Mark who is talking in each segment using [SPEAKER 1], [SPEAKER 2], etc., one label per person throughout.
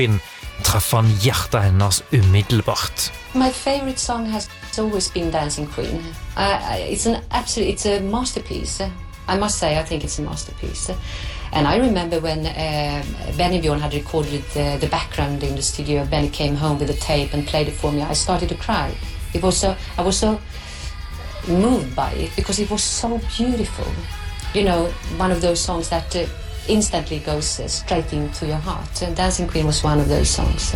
[SPEAKER 1] traff han hjertet hennes umiddelbart.
[SPEAKER 2] My favorite song has always been Dancing Queen. It's a masterpiece. I must say, I think it's a masterpiece. And I remember when Benny Bjorn had recorded the background in the studio. Benny came home with a tape and played it for me. I started to cry. I was so moved by it because it was so beautiful. You know, one of those songs that instantly goes straight into your heart. And Dancing Queen was one of those songs.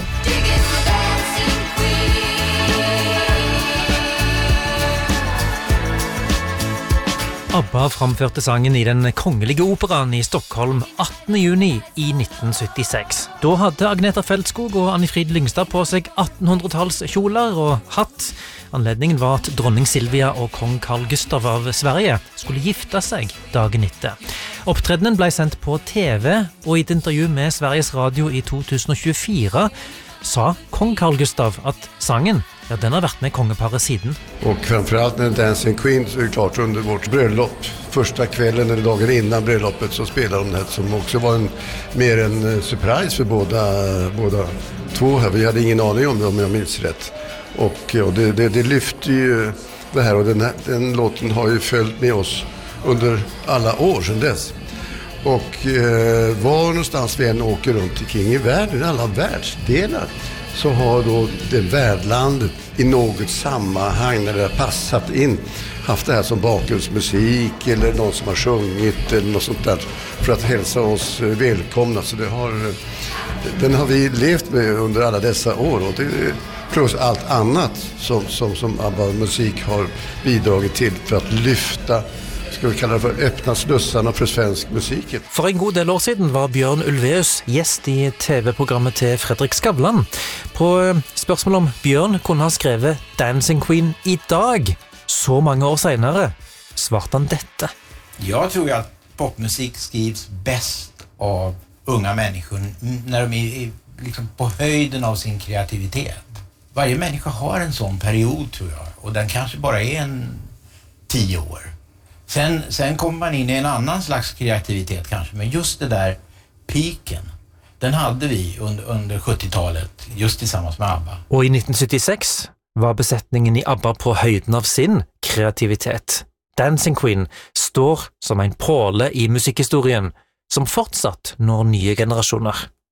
[SPEAKER 1] ABBA framførte sangen i den kongelige operaen i Stockholm 18. juni i 1976. Da hadde Agneta Feldskog og Anni-Frid Lyngstad på seg 1800-talls kjoler og hatt. Anledningen var at dronning Silvia og kong Carl Gustav av Sverige skulle gifte seg dagen etter. Opptredenen ble sendt på TV, og i et intervju med Sveriges Radio i 2024 sa kong Carl Gustav at sangen den har vært med kongeparet siden.
[SPEAKER 3] Och framförallt när Dancing Queen så är det klart under vårt bröllop. Första kvällen eller dagen innan bröllopet så spelade de det som också var mer en surprise för båda två här. Vi hade ingen aning om det om jag minns rätt. Och det lyfte ju det här och den låten har ju följt med oss under alla år sedan dess. Och var någonstans vi än åker runt omkring i världen, alla världsdelar, så har då det värdlandet i något sammanhang när det har passat in haft det här som bakgrundsmusik eller någon som har sjungit eller något sånt där för att hälsa oss välkomna. Så den har vi levt med under alla dessa år och det plus allt annat som ABBA-musik har bidragit till för att lyfta, ska vi kalla det för öppna slussarna för svensk musik.
[SPEAKER 1] For en god del år siden var Bjørn Ulvaeus gjest i TV-programmet til Fredrik Skavlan. På spørsmål om Bjørn kunne ha skrevet Dancing Queen i dag, så mange år senere, svarte han dette.
[SPEAKER 4] Jag tror att popmusik skrivs bäst av unga människor när de är liksom på höjden av sin kreativitet. Varje människa har en sån period tror jag, och den kanske bara är 10 år. Sen kommer man in i en annan slags kreativitet kanske, men just det där piken, den hade vi under 70-talet just tillsammans med ABBA.
[SPEAKER 1] Og i 1976 var besetningen i ABBA på høyden av sin kreativitet. Dancing Queen står som en påle i musikkhistorien som fortsatt når nye generasjoner.